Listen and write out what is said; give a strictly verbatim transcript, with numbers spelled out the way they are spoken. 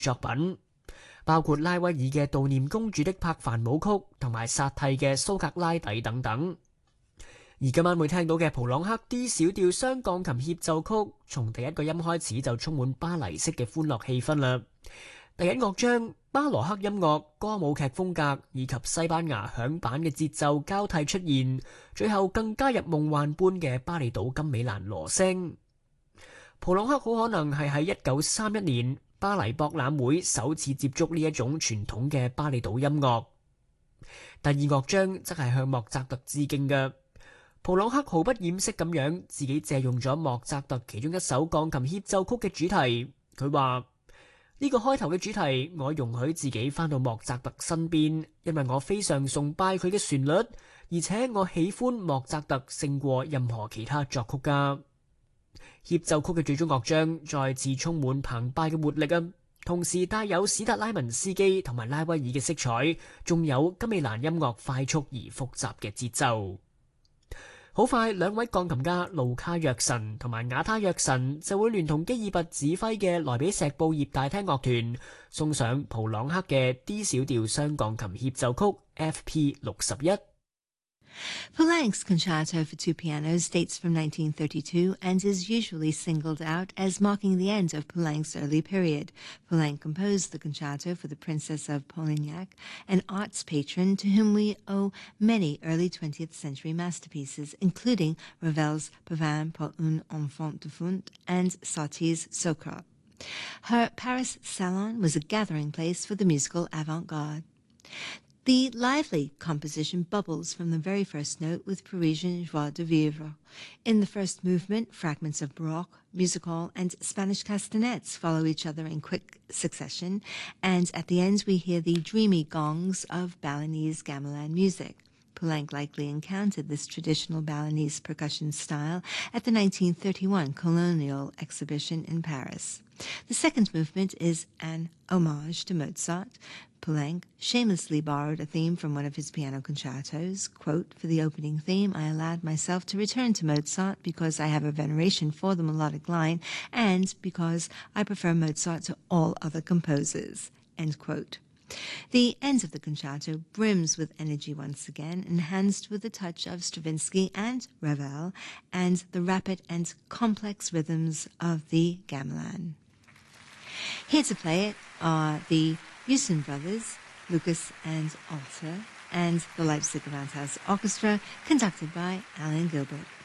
作品，包括拉威爾嘅悼念公主的柏凡舞曲同埋薩蒂嘅蘇格拉底等等。而今晚會聽到嘅普朗克 D 小調雙鋼琴協奏曲，從第一個音開始就充滿巴黎式嘅歡樂氣氛啦。第一樂章巴羅克音樂、歌舞劇風格以及西班牙響板嘅節奏交替出現，最後更加入夢幻般嘅巴厘島金美蘭羅聲。普朗克好可能係喺一九三一年巴黎博覽會首次接觸呢一種傳統嘅巴厘島音樂。第二樂章則係向莫扎特致敬嘅。普朗克毫不掩飾咁樣自己借用咗莫扎特其中一首鋼琴協奏曲嘅主題。佢話呢個開頭嘅主題，我容許自己返到莫扎特身邊，因為我非常崇拜佢嘅旋律，而且我喜歡莫扎特勝過任何其他作曲家。協奏曲嘅最終樂章再次充滿澎湃嘅活力啊，同時帶有史特拉文斯基同埋拉威爾嘅色彩，仲有金美蘭音樂快速而複雜嘅節奏。好快，兩位鋼琴家盧卡約神同埋瓦他約神就會聯同基爾拔指揮嘅萊比錫布葉大廳樂團送上普朗克嘅 D 小調雙鋼琴協奏曲 F P 六十一。 Poulenc's concerto for two pianos dates from nineteen thirty-two and is usually singled out as marking the end of Poulenc's early period. Poulenc composed the concerto for the Princess of Polignac, an arts patron to whom we owe many early twentieth century masterpieces, including Ravel's Pavane pour un enfant de Fount and Satie's Socrate. Her Paris salon was a gathering place for the musical avant-garde. The lively composition bubbles from the very first note with Parisian joie de vivre. In the first movement, fragments of Baroque, music hall, and Spanish castanets follow each other in quick succession, and at the end we hear the dreamy gongs of Balinese gamelan music. Poulenc likely encountered this traditional Balinese percussion style at the nineteen thirty-one Colonial Exhibition in Paris. The second movement is an homage to Mozart. Poulenc shamelessly borrowed a theme from one of his piano concertos. Quote, "For the opening theme, I allowed myself to return to Mozart because I have a veneration for the melodic line and because I prefer Mozart to all other composers." End quote. The end of the concerto brims with energy once again, enhanced with a touch of Stravinsky and Ravel and the rapid and complex rhythms of the gamelan. Here to play it are the Houston brothers, Lucas and Alter, and the Leipzig Gewandhaus Orchestra, conducted by Alan Gilbert.